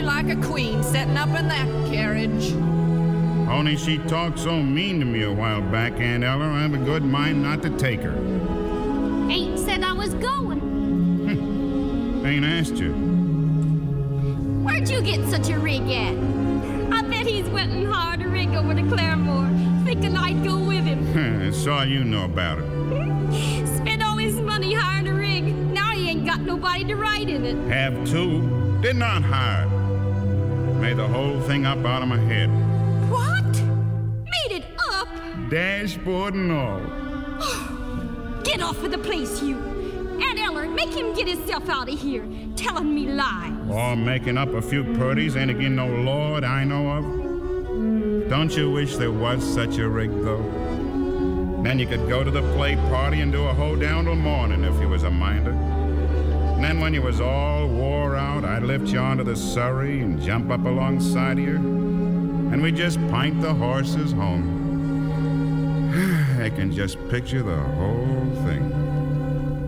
like a queen setting up in that carriage. Only she talked so mean to me a while back, Aunt Ella, I have a good mind not to take her. Ain't said I was going. Ain't asked you. Where'd you get such a rig at? I bet he's went and hired a rig over to Claremore, thinking I'd go with him. That's all you know about it. Spent all his money hiring a rig. Now he ain't got nobody to ride in it. Have two. Did not hire. Made the whole thing up out of my head. What? Made it up? Dashboard and all. Get off of the place, you. Aunt Eller, make him get himself out of here, telling me lies. Or making up a few purties ain't again no law that I know of. Don't you wish there was such a rig, though? Then you could go to the play party and do a hoedown till morning if you was a minder. And then when you was all wore out, I'd lift you onto the surrey and jump up alongside of you, and we'd just pint the horses home. I can just picture the whole thing.